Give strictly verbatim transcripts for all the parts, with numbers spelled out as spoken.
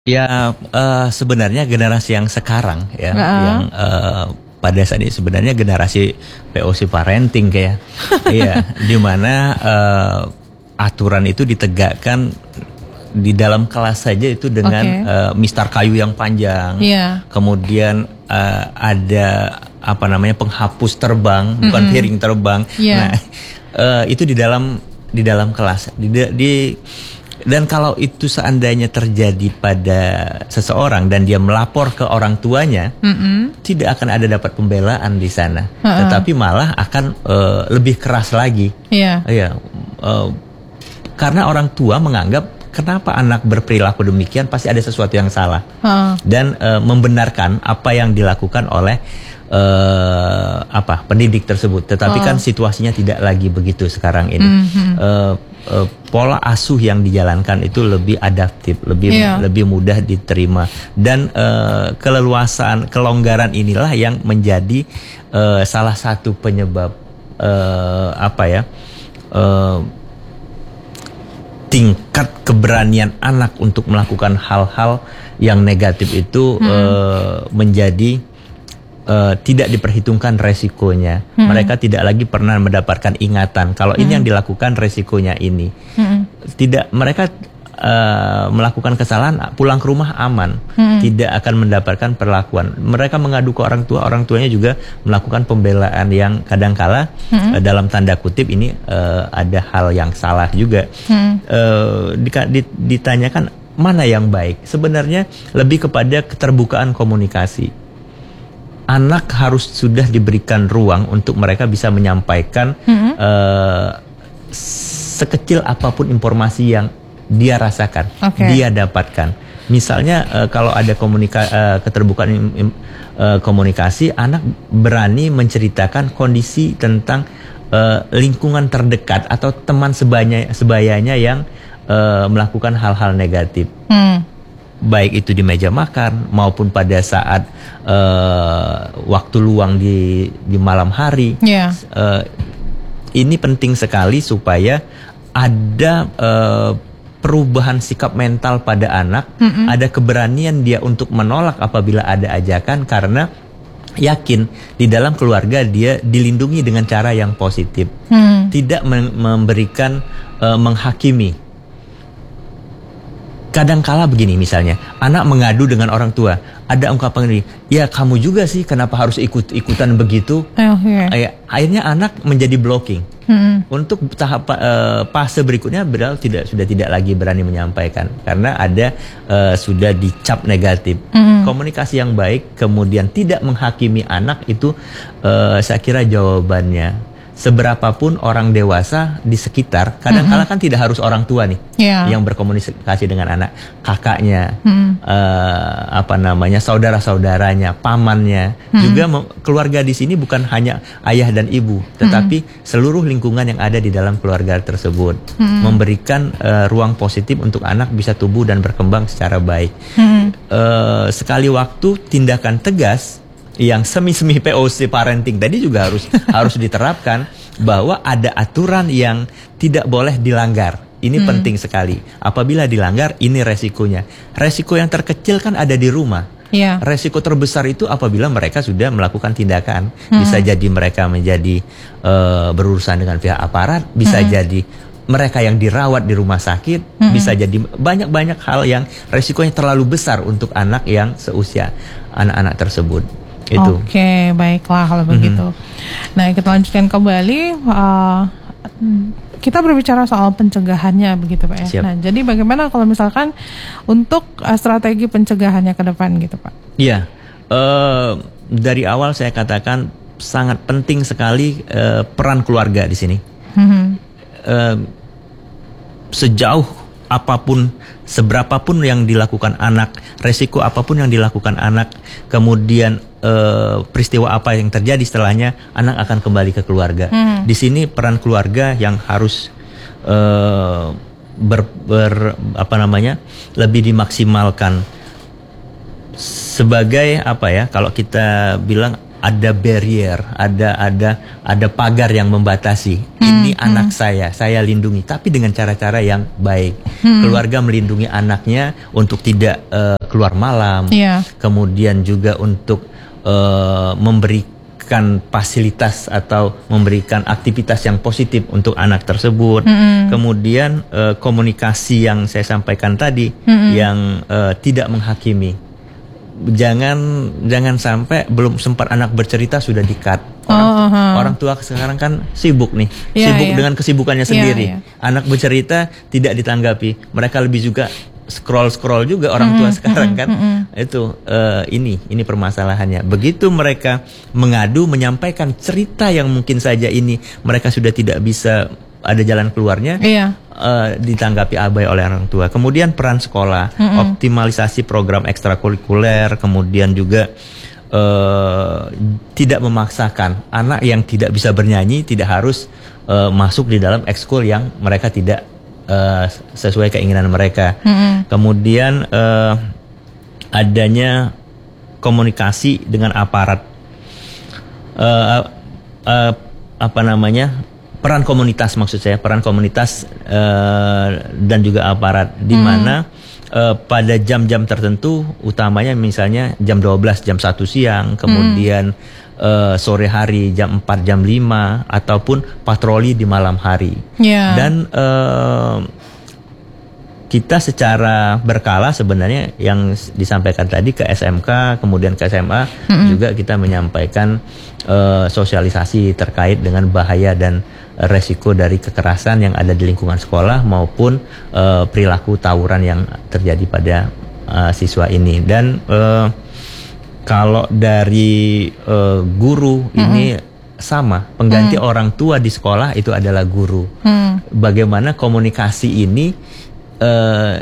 Ya, uh, sebenarnya generasi yang sekarang ya, Heeh. yang uh, pada saat ini sebenarnya generasi P O C parenting kayak, iya, di mana uh, aturan itu ditegakkan di dalam kelas saja itu dengan Oke. uh, mistar kayu yang panjang, Iya. kemudian uh, ada apa namanya penghapus terbang, bukan Mm-mm. piring terbang. Iya. Nah, uh, itu di dalam di dalam kelas, di, di dan kalau itu seandainya terjadi pada seseorang dan dia melapor ke orang tuanya, Mm-mm. tidak akan ada dapat pembelaan di sana, Uh-uh. tetapi malah akan uh, lebih keras lagi. Iya. Iya, uh, karena orang tua menganggap kenapa anak berperilaku demikian pasti ada sesuatu yang salah, Heeh. dan uh, membenarkan apa yang dilakukan oleh uh, apa pendidik tersebut. Tetapi Oh. kan situasinya tidak lagi begitu sekarang ini. Mhm. Uh, uh, pola asuh yang dijalankan itu lebih adaptif, lebih Iya. lebih mudah diterima, dan uh, keleluasaan, kelonggaran inilah yang menjadi uh, salah satu penyebab uh, apa ya uh, tingkat keberanian anak untuk melakukan hal-hal yang negatif itu Hmm. uh, menjadi uh, tidak diperhitungkan resikonya. Hmm. Mereka tidak lagi pernah mendapatkan ingatan kalau ini Hmm. yang dilakukan resikonya ini. Mm-mm. Tidak, mereka uh, melakukan kesalahan pulang ke rumah aman, Hmm. tidak akan mendapatkan perlakuan. Mereka mengadu ke orang tua, orang tuanya juga melakukan pembelaan yang kadangkala Hmm. uh, dalam tanda kutip ini uh, ada hal yang salah juga. Hmm. Uh, dika- dit- ditanyakan mana yang baik, sebenarnya lebih kepada keterbukaan komunikasi. Anak harus sudah diberikan ruang untuk mereka bisa menyampaikan Hmm. uh, sekecil apapun informasi yang dia rasakan, Oke. dia dapatkan. Misalnya uh, kalau ada komunika uh, keterbukaan im- im- uh, komunikasi, anak berani menceritakan kondisi tentang uh, lingkungan terdekat atau teman sebaya sebayanya yang uh, melakukan hal-hal negatif. Hmm. Baik itu di meja makan maupun pada saat uh, waktu luang di di malam hari. Iya. Uh, ini penting sekali supaya ada uh, perubahan sikap mental pada anak, Mm-mm. ada keberanian dia untuk menolak apabila ada ajakan, karena yakin di dalam keluarga dia dilindungi dengan cara yang positif, Hmm. tidak mem- memberikan uh, menghakimi. Kadangkala begini, misalnya anak mengadu dengan orang tua, ada ungkapan ini, ya kamu juga sih kenapa harus ikut-ikutan begitu. Oh, iya. Eh, akhirnya anak menjadi blocking. Hmm. Untuk tahap uh, fase berikutnya beral tidak sudah tidak lagi berani menyampaikan karena ada uh, sudah dicap negatif. Hmm. Komunikasi yang baik kemudian tidak menghakimi anak itu uh, saya kira jawabannya. Seberapapun orang dewasa di sekitar, kadang-kala kan tidak harus orang tua nih Iya. yang berkomunikasi dengan anak, kakaknya, Hmm. uh, apa namanya, saudara-saudaranya, pamannya, Hmm. juga mem- keluarga di sini bukan hanya ayah dan ibu, tetapi seluruh lingkungan yang ada di dalam keluarga tersebut, Hmm. memberikan uh, ruang positif untuk anak bisa tumbuh dan berkembang secara baik. Hmm. Uh, sekali waktu tindakan tegas yang semi-semi P O C parenting tadi juga harus harus diterapkan, bahwa ada aturan yang tidak boleh dilanggar. Ini Hmm. penting sekali. Apabila dilanggar, ini resikonya. Resiko yang terkecil kan ada di rumah. Iya. Resiko terbesar itu apabila mereka sudah melakukan tindakan. Hmm. Bisa jadi mereka menjadi uh, berurusan dengan pihak aparat, bisa Hmm. jadi mereka yang dirawat di rumah sakit, Hmm. bisa jadi banyak-banyak hal yang resikonya terlalu besar untuk anak yang seusia anak-anak tersebut. Itu. Oke, baiklah kalau begitu. Nah, kita lanjutkan kembali. Uh, kita berbicara soal pencegahannya begitu, Pak ya. Siap. Nah, jadi bagaimana kalau misalkan untuk uh, strategi pencegahannya ke depan gitu, Pak? Iya, eh, dari awal saya katakan sangat penting sekali eh, peran keluarga di sini. Hmm. Eh, sejauh apapun, seberapapun yang dilakukan anak, resiko apapun yang dilakukan anak, kemudian eh, peristiwa apa yang terjadi setelahnya, anak akan kembali ke keluarga. Hmm. Di sini peran keluarga yang harus eh, ber, ber apa namanya lebih dimaksimalkan sebagai apa ya? Kalau kita bilang ada barrier, ada ada ada pagar yang membatasi. Hmm, Ini hmm. anak saya, saya lindungi, tapi dengan cara-cara yang baik. Hmm. Keluarga melindungi anaknya untuk tidak uh, keluar malam, yeah. kemudian juga untuk uh, memberikan fasilitas atau memberikan aktivitas yang positif untuk anak tersebut. Hmm. Kemudian uh, komunikasi yang saya sampaikan tadi, hmm. yang uh, tidak menghakimi. Jangan jangan sampai belum sempat anak bercerita sudah di-cut. Orang, oh, uh-huh. orang tua sekarang kan sibuk nih, yeah, sibuk yeah. dengan kesibukannya sendiri. Yeah, yeah. Anak bercerita tidak ditanggapi. Mereka lebih juga scroll-scroll juga orang tua mm-hmm, sekarang kan. Mm-hmm. Itu uh, ini ini permasalahannya. Begitu mereka mengadu, menyampaikan cerita yang mungkin saja ini mereka sudah tidak bisa ada jalan keluarnya, iya. uh, ditanggapi abai oleh orang tua. Kemudian peran sekolah, mm-hmm. optimalisasi program ekstrakurikuler, kemudian juga uh, tidak memaksakan anak yang tidak bisa bernyanyi tidak harus uh, masuk di dalam ekskul yang mereka tidak uh, sesuai keinginan mereka. Mm-hmm. Kemudian uh, adanya komunikasi dengan aparat, uh, uh, apa namanya? peran komunitas maksud saya, peran komunitas uh, dan juga aparat di mana hmm. uh, pada jam-jam tertentu, utamanya misalnya jam dua belas, jam satu siang, kemudian hmm. uh, sore hari jam empat, jam lima, ataupun patroli di malam hari. Yeah. Dan uh, kita secara berkala sebenarnya yang disampaikan tadi ke S M K, kemudian ke S M A, hmm. juga kita menyampaikan uh, sosialisasi terkait dengan bahaya dan resiko dari kekerasan yang ada di lingkungan sekolah maupun uh, perilaku tawuran yang terjadi pada uh, siswa ini. Dan uh, kalau dari uh, guru mm-hmm. ini sama, pengganti mm. orang tua di sekolah itu adalah guru. Mm. Bagaimana komunikasi ini uh,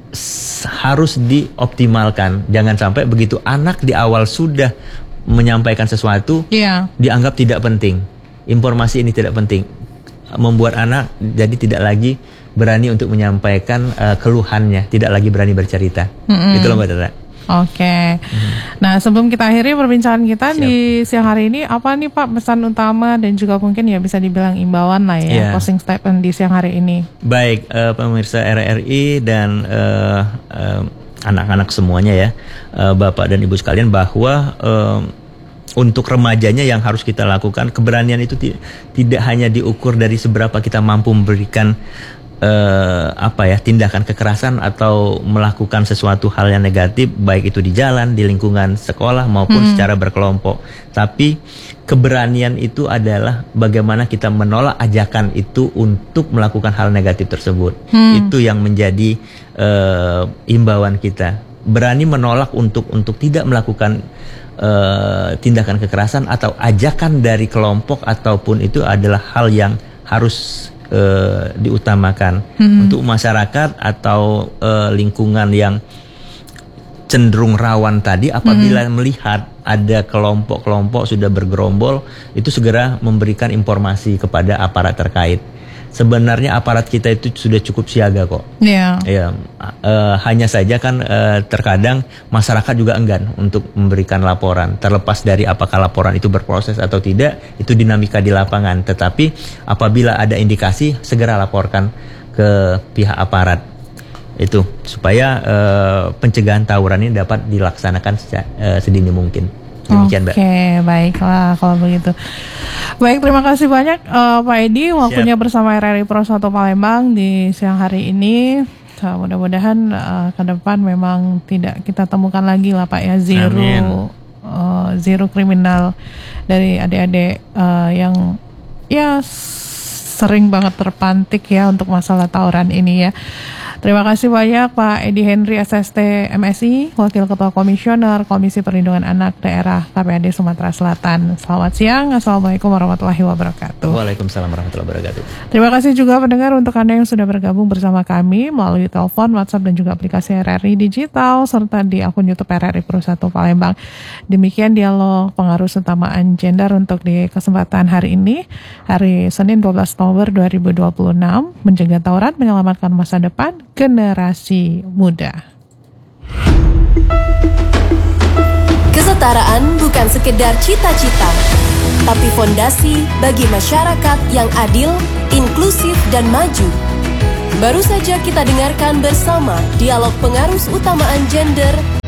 harus dioptimalkan. Jangan sampai begitu anak di awal sudah menyampaikan sesuatu, yeah. dianggap tidak penting. Informasi ini tidak penting, membuat anak jadi tidak lagi berani untuk menyampaikan uh, keluhannya, tidak lagi berani bercerita. Mm-hmm. Itu loh Mbak Tata. Oke. Okay. Mm. Nah, sebelum kita akhiri perbincangan kita Siap. di siang hari ini, apa nih Pak pesan utama dan juga mungkin ya bisa dibilang imbauan lah ya, yeah. closing statement di siang hari ini. Baik, uh, pemirsa R R I dan uh, uh, anak-anak semuanya ya, uh, Bapak dan Ibu sekalian, bahwa uh, untuk remajanya yang harus kita lakukan, keberanian itu t- tidak hanya diukur dari seberapa kita mampu memberikan uh, apa ya tindakan kekerasan atau melakukan sesuatu hal yang negatif, baik itu di jalan, di lingkungan sekolah maupun hmm. secara berkelompok. Tapi keberanian itu adalah bagaimana kita menolak ajakan itu untuk melakukan hal negatif tersebut. Hmm. Itu yang menjadi uh, imbauan kita. Berani menolak untuk untuk tidak melakukan Uh, tindakan kekerasan atau ajakan dari kelompok ataupun itu adalah hal yang harus uh, diutamakan hmm. untuk masyarakat atau uh, lingkungan yang cenderung rawan tadi. Apabila hmm. melihat ada kelompok-kelompok sudah bergerombol, itu segera memberikan informasi kepada aparat terkait. Sebenarnya aparat kita itu sudah cukup siaga kok. Iya. Yeah. Ya, uh, hanya saja kan uh, terkadang masyarakat juga enggan untuk memberikan laporan. Terlepas dari apakah laporan itu berproses atau tidak, itu dinamika di lapangan. Tetapi apabila ada indikasi, segera laporkan ke pihak aparat. Itu supaya uh, pencegahan tawuran ini dapat dilaksanakan seca- uh, sedini mungkin. Demikian, Mbak. Oke, baiklah kalau begitu. Baik, terima kasih banyak uh, Pak Edi waktunya Siap. bersama R R I Pro satu Palembang di siang hari ini. Uh, mudah-mudahan uh, ke depan memang tidak kita temukan lagi lah Pak ya zero uh, zero kriminal dari adik-adik uh, yang ya sering banget terpantik ya untuk masalah tawuran ini ya. Terima kasih banyak Pak Edi Henry S S T M S I, Wakil Ketua Komisioner Komisi Perlindungan Anak Daerah K P A D Sumatera Selatan. Selamat siang, Assalamualaikum warahmatullahi wabarakatuh. Waalaikumsalam warahmatullahi wabarakatuh. Terima kasih juga pendengar untuk Anda yang sudah bergabung bersama kami melalui telepon, WhatsApp dan juga aplikasi R R I Digital serta di akun YouTube R R I Pro satu Palembang. Demikian dialog pengaruh utamaan gender untuk di kesempatan hari ini, hari Senin dua belas Oktober dua ribu dua puluh enam, mencegah tawuran, menyelamatkan masa depan generasi muda. Kesetaraan bukan bukan sekedar cita-cita, tapi fondasi bagi masyarakat yang adil, inklusif, dan maju. Baru saja kita dengarkan bersama dialog pengarus utamaan gender